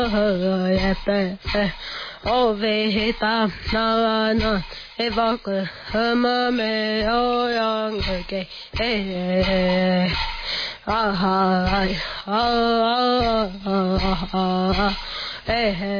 Ovehita na evoca ama me oyang ke ah ah ah ah